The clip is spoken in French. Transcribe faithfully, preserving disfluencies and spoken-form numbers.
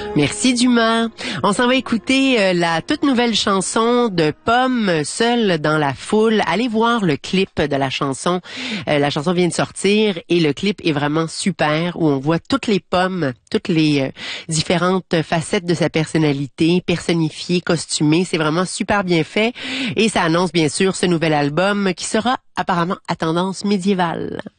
Merci Dumas. On s'en va écouter euh, la toute nouvelle chanson de Pomme, Seule dans la foule. Allez voir le clip de la chanson. Euh, la chanson vient de sortir et le clip est vraiment super où on voit toutes les pommes, toutes les euh, différentes facettes de sa personnalité, personnifiées, costumées. C'est vraiment super bien fait et ça annonce bien sûr ce nouvel album qui sera apparemment à tendance médiévale.